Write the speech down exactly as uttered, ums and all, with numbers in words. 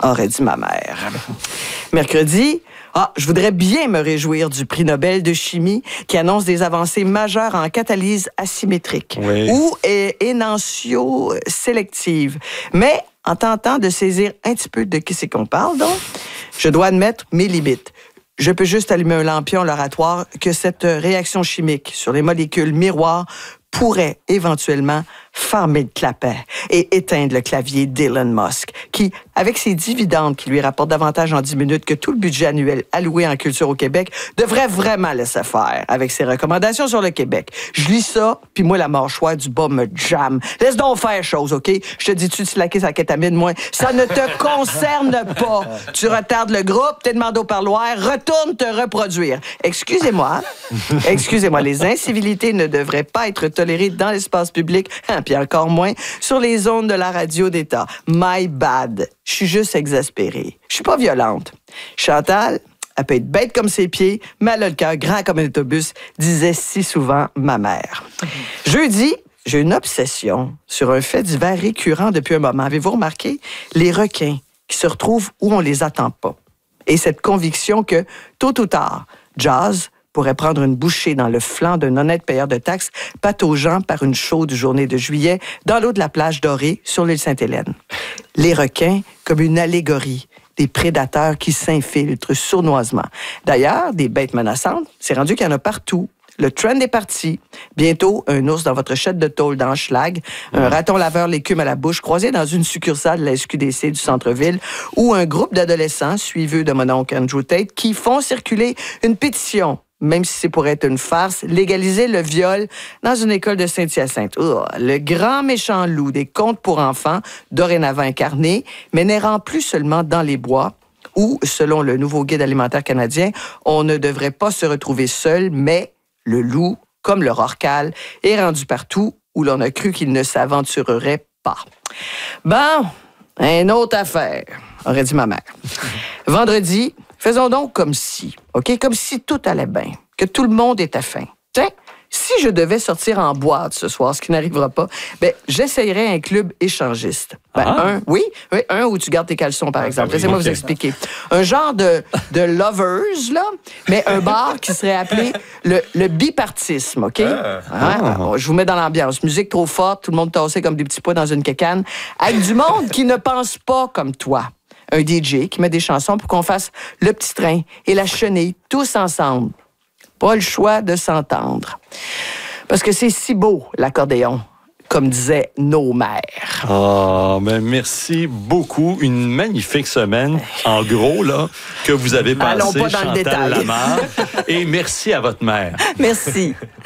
aurait dit ma mère. Mercredi, ah, je voudrais bien me réjouir du prix Nobel de chimie qui annonce des avancées majeures en catalyse asymétrique oui. ou énantiosélective. Mais en tentant de saisir un petit peu de qui c'est qu'on parle, donc, je dois admettre mes limites. Je peux juste allumer un lampion à l'oratoire que cette réaction chimique sur les molécules miroirs pourrait éventuellement farmer le clapet et éteindre le clavier d'Elon Musk, qui, avec ses dividendes qui lui rapportent davantage en dix minutes que tout le budget annuel alloué en culture au Québec, devrait vraiment laisser faire avec ses recommandations sur le Québec. Je lis ça, puis moi, la mâchoire du bas me jamme. Laisse donc faire chose, OK? Je te dis-tu de slacker sa kétamine, moi? Ça ne te concerne pas. Tu retardes le groupe, t'es demandé au parloir, retourne te reproduire. Excusez-moi, excusez-moi, les incivilités ne devraient pas être tolérées dans l'espace public, hein, puis encore moins sur les ondes de la radio d'État. My bad. Je suis juste exaspérée. Je suis pas violente. Chantal, elle peut être bête comme ses pieds, mais elle a le cœur grand comme un autobus, disait si souvent ma mère. Jeudi, j'ai une obsession sur un fait divers récurrent depuis un moment. Avez-vous remarqué? Les requins qui se retrouvent où on les attend pas. Et cette conviction que, tôt ou tard, Jazz pourrait prendre une bouchée dans le flanc d'un honnête payeur de taxes pataugeant par une chaude journée de juillet dans l'eau de la plage dorée sur l'île Sainte-Hélène. Les requins comme une allégorie des prédateurs qui s'infiltrent sournoisement. D'ailleurs, des bêtes menaçantes, c'est rendu qu'il y en a partout. Le trend est parti. Bientôt, un ours dans votre chette de tôle dans Schlag, un raton laveur l'écume à la bouche croisé dans une succursale de la S Q D C du centre-ville ou un groupe d'adolescents suiveux de mon oncle Andrew Tate qui font circuler une pétition, même si c'est pour être une farce, légaliser le viol dans une école de Saint-Hyacinthe. Oh, le grand méchant loup des contes pour enfants, dorénavant incarné, mais n'errant plus seulement dans les bois, où, selon le nouveau guide alimentaire canadien, on ne devrait pas se retrouver seul, mais le loup, comme le rorcal, est rendu partout où l'on a cru qu'il ne s'aventurerait pas. Bon, une autre affaire, aurait dit ma mère. Vendredi, faisons donc comme si, OK? Comme si tout allait bien, que tout le monde était fin. Tiens, si je devais sortir en boîte ce soir, ce qui n'arrivera pas, ben j'essayerais un club échangiste. Ben, ah. un, oui, oui, un où tu gardes tes caleçons, par exemple. Ah, Laissez-moi okay. vous expliquer. Un genre de, de lovers, là, mais un bar qui serait appelé le, le bipartisme, OK? Ah. Ah, bon, je vous mets dans l'ambiance. Musique trop forte, tout le monde tassé comme des petits pois dans une cacane, avec du monde qui ne pense pas comme toi. Un D J qui met des chansons pour qu'on fasse le petit train et la chenille tous ensemble. Pas le choix de s'entendre. Parce que c'est si beau, l'accordéon, comme disaient nos mères. Ah, ben merci beaucoup. Une magnifique semaine, en gros, là, que vous avez passé, Allons pas dans Chantal le détail. Lamarre. Et merci à votre mère. Merci.